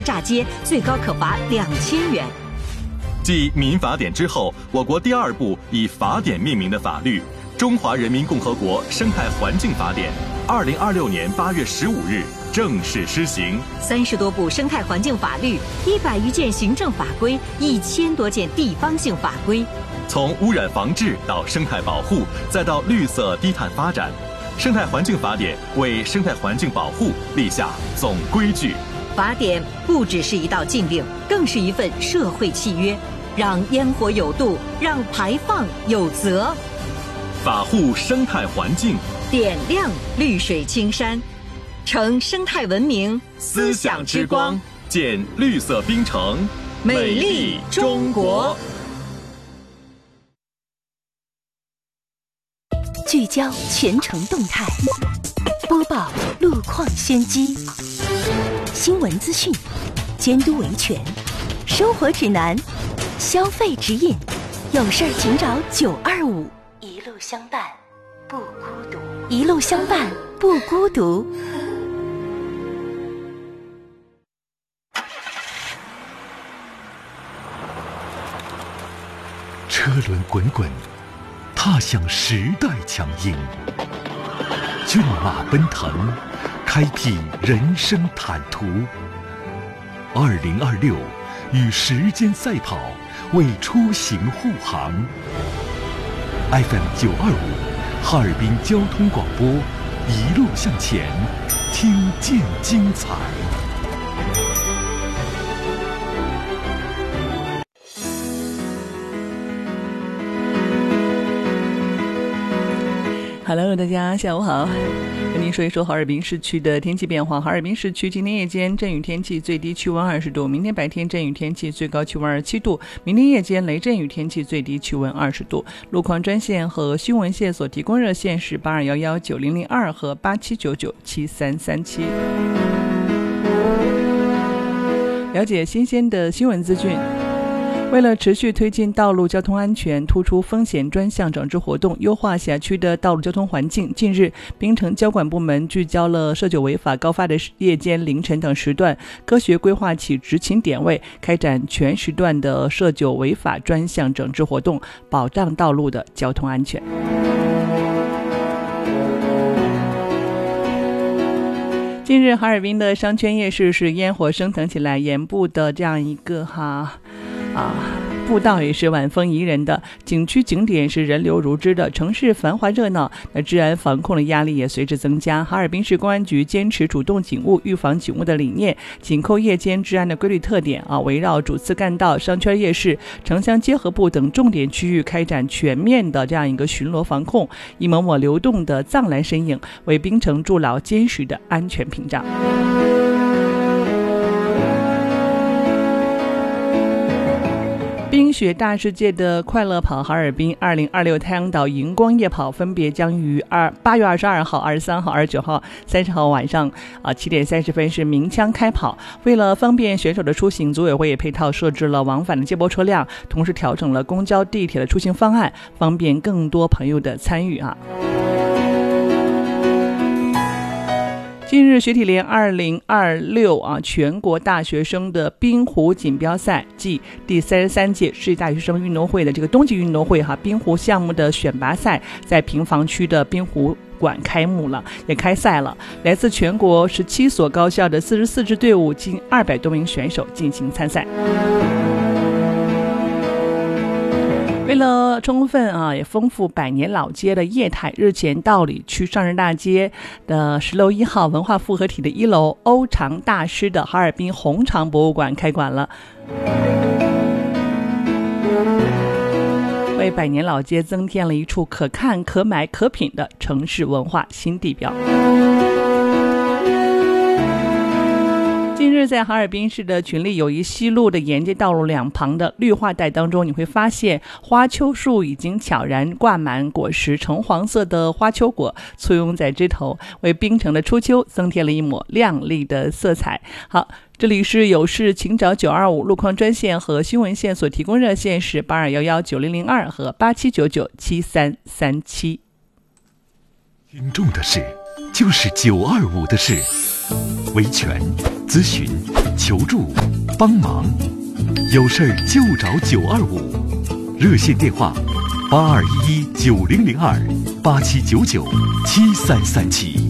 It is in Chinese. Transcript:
炸街最高可罚2000元。 继民法典之后，我国第2部以法典命名的法律《中华人民共和国生态环境法典》，2026年8月15日正式施行。 30多部生态环境法律，100余件行政法规，1000多件地方性法规。 从污染防治到生态保护，再到绿色低碳发展，生态环境法典为生态环境保护立下总规矩。 法典不只是一道禁令，更是一份社会契约，让烟火有度，让排放有责。 法护生态环境， 点亮绿水青山，成生态文明思想之光，建绿色冰城， 美丽中国。 聚焦全程动态，播报路况先机，新闻资讯，监督维权，生活指南，消费指引，有事儿请找925，一路相伴不孤独，一路相伴不孤独。 车轮滚滚，踏向时代强音，骏马奔腾，开辟人生坦途。2026与时间赛跑，为出行护航。FM925哈尔滨交通广播，一路向前，听见精彩。 Hello， 大家下午好，跟您说一说哈尔滨市区的天气变化。哈尔滨市区今天夜间阵雨天气，最低气温20度；明天白天阵雨天气，最高气温27度；明天夜间雷阵雨天气，最低气温20度。路况专线和新闻线所提供热线是82119002和87997337。了解新鲜的新闻资讯。为了持续推进道路交通安全突出风险专项整治活动，优化辖区的道路交通环境，近日槟城交管部门聚焦了涉酒违法高发的夜间、凌晨等时段，科学规划起执勤点位，开展全时段的涉酒违法专项整治活动，保障道路的交通安全。近日哈尔滨的商圈夜市是烟火升腾起来，沿部的这样一个步道也是晚风宜人的，景区景点是人流如织的，城市繁华热闹，那治安防控的压力也随之增加。哈尔滨市公安局坚持主动警务、预防警务的理念，紧扣夜间治安的规律特点围绕主次干道、商圈夜市、城乡结合部等重点区域开展全面的这样一个巡逻防控，一抹抹流动的藏蓝身影为槟城筑牢坚实的安全屏障。冰雪大世界的快乐跑哈尔滨2026太阳岛荧光夜跑分别将于8月22号、23号、29号、30号晚上7点30分是鸣枪开跑。为了方便选手的出行，组委会也配套设置了往返的接驳车辆，同时调整了公交、地铁的出行方案，方便更多朋友的参与近日，雪体联2026全国大学生的冰壶锦标赛暨第33届世界大学生运动会的这个冬季运动会冰壶项目的选拔赛在平房区的冰壶馆开幕了，也开赛了。来自全国17所高校的44支队伍，近200多名选手进行参赛。为了充分也丰富百年老街的业态，日前道里区上人大街的10楼1号文化复合体的1楼欧长大师的哈尔滨红肠博物馆开馆了，为百年老街增添了一处可看可买可品的城市文化新地标。近日在哈尔滨市的群力友谊西路的沿街道路两旁的绿化带当中，你会发现花秋树已经悄然挂满果实，橙黄色的花秋果簇拥在枝头，为槟城的初秋增添了一抹亮丽的色彩。好，这里是有事请找925，路况专线和新闻线所提供热线是82119002和87997337。 听众的事就是925的事，维权、 咨询、求助、帮忙，有事儿就找925，热线电话：82119002，87997337。